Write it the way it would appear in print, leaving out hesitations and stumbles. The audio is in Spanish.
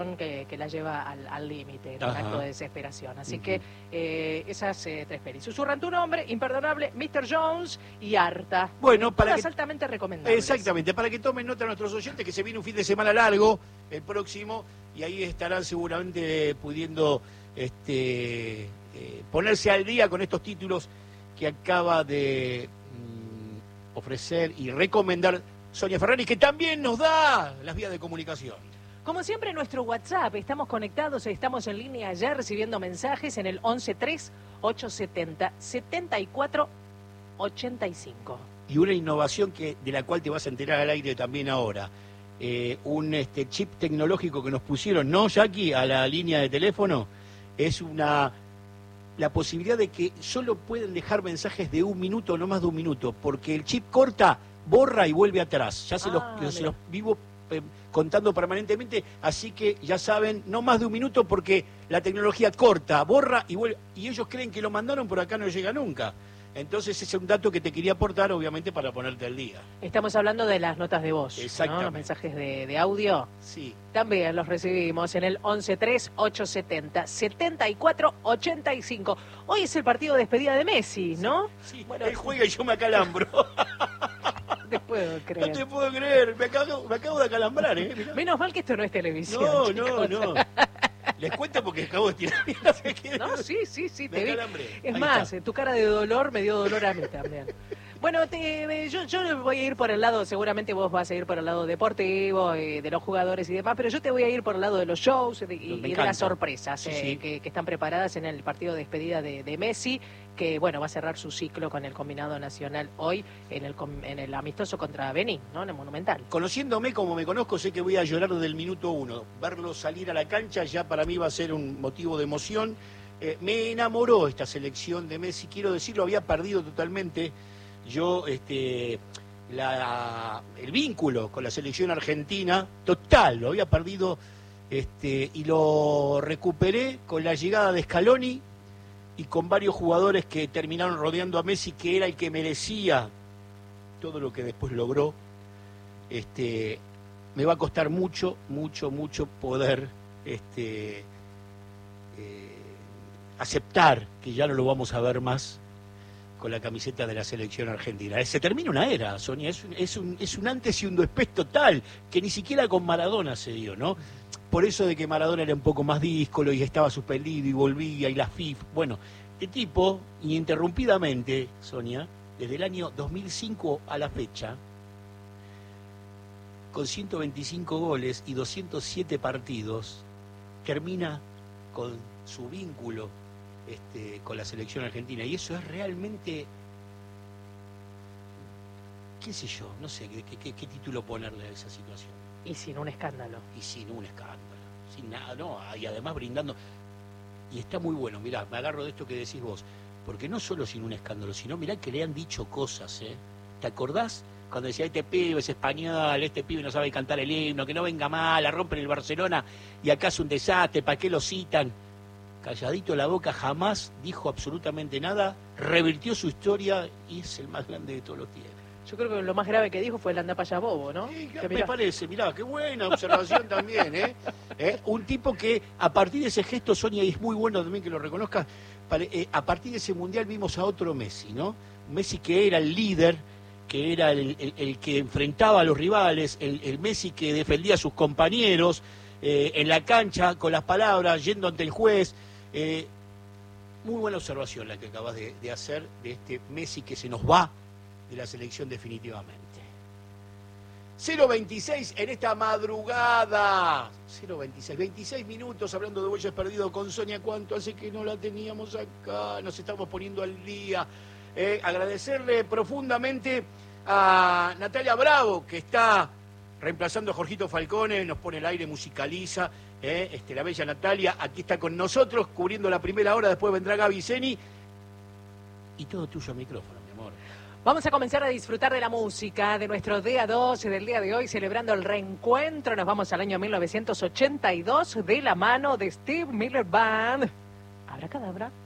que la lleva al límite, el acto de desesperación. Así que esas tres pelis. Susurran tu nombre, Imperdonable, Mr. Jones y Harta. Bueno, para todas altamente recomendables. Exactamente, para que tomen nota nuestros oyentes que se viene un fin de semana largo, el próximo, y ahí estarán seguramente pudiendo ponerse al día con estos títulos que acaba de ofrecer y recomendar Sonia Ferrari, que también nos da las vías de comunicación. Como siempre, nuestro WhatsApp, estamos conectados, estamos en línea ya recibiendo mensajes en el 113870-7485. Y una innovación de la cual te vas a enterar al aire también ahora. Un chip tecnológico que nos pusieron, ¿no, Jackie?, a la línea de teléfono, es la posibilidad de que solo pueden dejar mensajes de 1 minuto, no más de 1 minuto, porque el chip corta, borra y vuelve atrás. Ya se los vivo contando permanentemente, así que ya saben, no más de 1 minuto porque la tecnología corta, borra y vuelve, y ellos creen que lo mandaron, por acá no llega nunca. Entonces ese es un dato que te quería aportar, obviamente, para ponerte al día. Estamos hablando de las notas de voz, exactamente, ¿no? Los mensajes de audio. Sí. También los recibimos en el 113870-7485. Hoy es el partido de despedida de Messi, ¿no? Sí, bueno, él juega y yo me acalambro. No te puedo creer. No te puedo creer, me acabo de acalambrar, ¿eh? Mirá. Menos mal que esto no es televisión. No. Les cuento porque acabo de tirar. No, sí, te vi. Es ahí más, está. Tu cara de dolor me dio dolor a mí también. Bueno, yo voy a ir por el lado, seguramente vos vas a ir por el lado deportivo, de los jugadores y demás, pero yo te voy a ir por el lado de los shows y de las sorpresas que están preparadas en el partido de despedida de Messi, que bueno, va a cerrar su ciclo con el combinado nacional hoy en el amistoso contra Benín, ¿no? En el Monumental. Conociéndome como me conozco, sé que voy a llorar desde el minuto 1. Verlo salir a la cancha ya para mí va a ser un motivo de emoción. Me enamoró esta selección de Messi, quiero decirlo, había perdido totalmente yo el vínculo con la selección argentina, total, lo había perdido, y lo recuperé con la llegada de Scaloni y con varios jugadores que terminaron rodeando a Messi, que era el que merecía todo lo que después logró. Me va a costar mucho poder aceptar que ya no lo vamos a ver más con la camiseta de la selección argentina. Se termina una era, Sonia, es un antes y un después total, que ni siquiera con Maradona se dio, ¿no? Por eso de que Maradona era un poco más díscolo y estaba suspendido y volvía, y la FIFA. Bueno, este tipo, ininterrumpidamente, Sonia, desde el año 2005 a la fecha, con 125 goles y 207 partidos, termina con su vínculo con la selección argentina, y eso es realmente, qué sé yo, no sé qué título ponerle a esa situación. Y sin un escándalo. Sin nada, no, y además brindando, y está muy bueno, mirá, me agarro de esto que decís vos, porque no solo sin un escándalo, sino mirá que le han dicho cosas, ¿te acordás? Cuando decía, este pibe es español, este pibe no sabe cantar el himno, que no venga mal, la rompen el Barcelona, y acá es un desastre, ¿para qué lo citan? Calladito la boca, jamás dijo absolutamente nada, revirtió su historia y es el más grande de todos los tiempos. Yo creo que lo más grave que dijo fue el andapaya bobo, ¿no? Sí, me parece, mirá, qué buena observación también, Un tipo que a partir de ese gesto, Sonia, y es muy bueno también que lo reconozcas, a partir de ese mundial vimos a otro Messi, ¿no? Messi que era el líder, que era el que enfrentaba a los rivales, el Messi que defendía a sus compañeros en la cancha con las palabras, yendo ante el juez. Muy buena observación la que acabas de hacer de este Messi que se nos va de la selección definitivamente. 0.26 en esta madrugada. 0.26, 26 minutos hablando de huellas perdido con Sonia. ¿Cuánto hace que no la teníamos acá? Nos estamos poniendo al día. Agradecerle profundamente a Natalia Bravo, que está reemplazando a Jorgito Falcone, nos pone el aire, musicaliza. La bella Natalia, aquí está con nosotros, cubriendo la primera hora, después vendrá Gaby Zeni. Y todo tuyo micrófono, mi amor. Vamos a comenzar a disfrutar de la música, de nuestro día 12 del día de hoy, celebrando el reencuentro. Nos vamos al año 1982 de la mano de Steve Miller Band. Abracadabra.